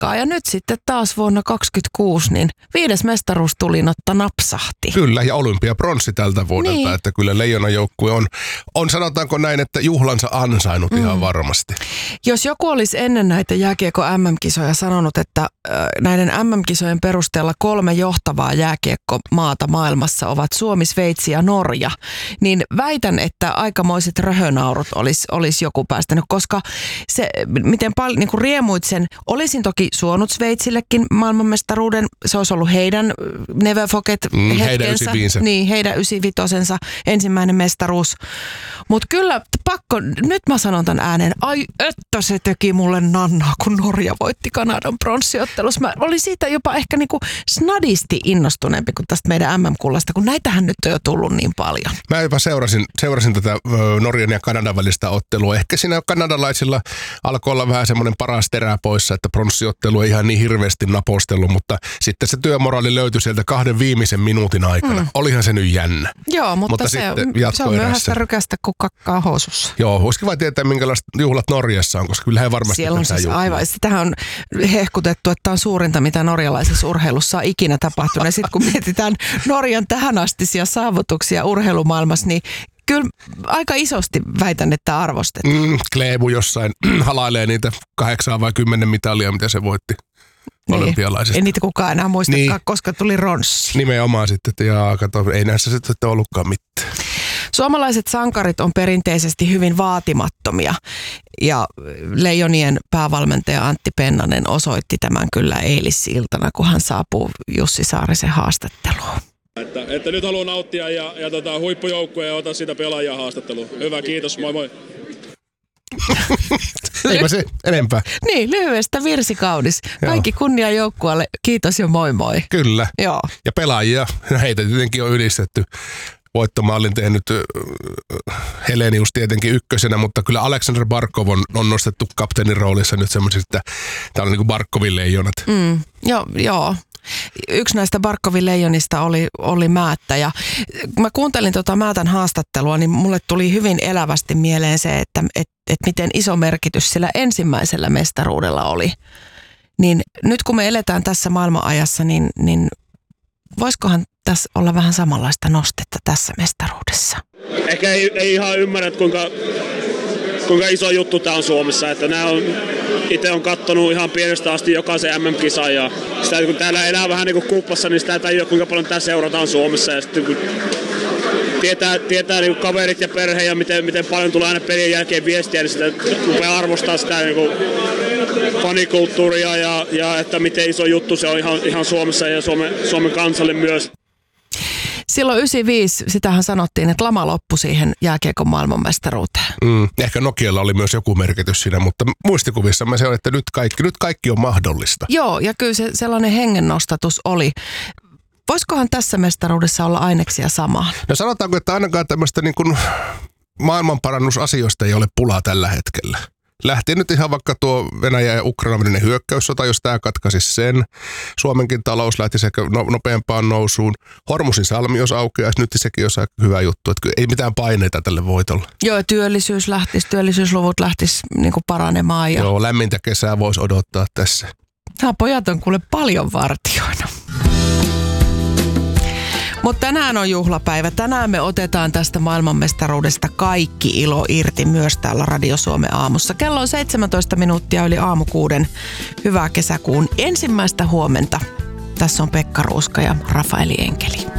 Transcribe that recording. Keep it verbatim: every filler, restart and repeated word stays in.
jatkaa. Ja nyt sitten taas vuonna kaksikymmentäkuusi, niin viides mestaruustulinotta napsahti. Kyllä, ja olympiapronssi tältä vuodelta, niin. Että kyllä Leijonan joukkue on, on, sanotaanko näin, että juhlansa ansainnut mm. ihan varmasti. Jos joku olisi ennen näitä jääkiekko M M-kisoja sanonut, että äh, näiden M M-kisojen perusteella kolme johtavaa jääkiekkomaata maailmassa ovat Suomi, Sveitsi ja Norja, niin väitän, että aikamoiset röhönaurut olisi, olisi joku päästänyt, koska se, miten paljon niin kuin riemuit sen, olisin toki suonut Sveitsillekin maailmanmestaruuden, se olisi ollut heidän never forget mm, hetkensä, heidän yhdeksänkymmentäviisi. Niin, heidän yhdeksänkymmentäviisi ensimmäinen mestaruus. Mutta kyllä pakko, nyt mä sanon tämän ääneen, ai että se teki mulle nannaa, kun Norja voitti Kanadan pronssiottelussa. Mä olin siitä jopa ehkä niinku snadisti innostuneempi kuin tästä meidän M M-kullasta, kun näitähän nyt on jo tullut niin paljon. Mä jopa seurasin, seurasin tätä Norjan ja Kanadan välistä ottelua. Ehkä siinä kanadalaisilla alkoi olla vähän semmoinen paras terä poissa, että pronssijottelu ei ihan niin hirveästi napostellut, mutta sitten se työmoraali löytyi sieltä kahden viimeisen minuutin aikana. Mm. Olihan se nyt jännä. Joo, mutta, mutta se, se on myöhäistä rykästä kuin kakkaa housussa. Joo, voisikin vaan tietää, minkälaiset juhlat Norjassa on, koska kyllä he varmasti siellä on siis aivan. Sitähän on hehkutettu, että tämä on suurinta, mitä norjalaisessa urheilussa on ikinä tapahtunut. Ja sitten kun mietitään Norjan tähänastisia saavutuksia urheilumaailmassa, niin kyllä aika isosti väitän, että arvostetaan. Mm, Kleebu jossain halailee niitä kahdeksan vai kymmenen mitalia, mitä se voitti niin. Olympialaisista. Ei niitä kukaan enää muistakaan, niin. Koska tuli ronssi. Nimenomaan sitten, että jaa, kato, ei näissä sitten ollutkaan mitään. Suomalaiset sankarit on perinteisesti hyvin vaatimattomia ja Leijonien päävalmentaja Antti Pennanen osoitti tämän kyllä eilisiltana, kun hän saapuu Jussi Saarisen haastatteluun. Että, että nyt haluan nauttia ja, ja tota, huippujoukkuja ja ota sitä pelaajia haastatteluun. Hyvä, kiitos, moi moi. Eipä se enempää. Niin, lyhyestä virsikaunis. Kaikki kunnia joukkueelle, kiitos ja moi moi. Kyllä. Joo. Ja pelaajia, heitä tietenkin on ylistetty. Voittomaalin tehnyt Helenius tietenkin ykkösenä, mutta kyllä Aleksander Barkov on, on nostettu kapteenin roolissa nyt semmoisesta, että tämä on niin kuin Barkovin leijonat. Mm, joo, joo. Yksi näistä Barkovin leijonista oli, oli Määttä ja kun mä kuuntelin tota Määtän haastattelua, niin mulle tuli hyvin elävästi mieleen se, että et, et miten iso merkitys sillä ensimmäisellä mestaruudella oli. Niin nyt kun me eletään tässä maailmanajassa, niin, niin voisikohan tässä olla vähän samanlaista nostetta tässä mestaruudessa? Ehkä ei, ei ihan ymmärrä, että kuinka, kuinka iso juttu tämä on Suomessa. Että nämä on, itse on katsonut ihan pienestä asti jokaisen M M-kisan ja sitä, kun täällä elää vähän niin kuin kuppassa, niin sitä ei ole kuinka paljon tämä seurataan Suomessa. Ja sitten kun tietää, tietää niin kuin kaverit ja perhe ja miten, miten paljon tulee aina pelien jälkeen viestiä, niin sitä rupeaa arvostaa sitä niin kuin fanikulttuuria ja, ja että miten iso juttu se on ihan, ihan Suomessa ja Suomen, Suomen kansalle myös. Silloin yhdeksänkymmentäviisi, sitähän sanottiin, että lama loppui siihen jääkiekon maailmanmestaruuteen. Mm, ehkä Nokialla oli myös joku merkitys siinä, mutta muistikuvissamme se on, että nyt kaikki, nyt kaikki on mahdollista. Joo, ja kyllä se sellainen hengennostatus oli. Voisikohan tässä mestaruudessa olla aineksia samaan? No sanotaanko, että ainakaan tämmöistä niin kuin maailmanparannusasioista ei ole pulaa tällä hetkellä. Lähti nyt ihan vaikka tuo Venäjä ja Ukrainan välinen hyökkäyssota, jos tämä katkaisi sen. Suomenkin talous lähti sekä no, nopeampaan nousuun. Hormusin salmi, jos aukeaisi, nyt sekin olisi aika hyvä juttu. Että ei mitään paineita tälle voitolle. Joo, ja työllisyys lähtisi, työllisyysluvut lähtisi niin kuin paranemaan. Ja... Joo, lämmintä kesää voisi odottaa tässä. Nämä pojat on kuule paljon vartijoina. Mutta tänään on juhlapäivä. Tänään me otetaan tästä maailmanmestaruudesta kaikki ilo irti myös täällä Radio Suomen aamussa. Kello on seitsemäntoista minuuttia yli aamu kuuden. Hyvää kesäkuun ensimmäistä huomenta. Tässä on Pekka Ruuska ja Rafaeli Enkeli.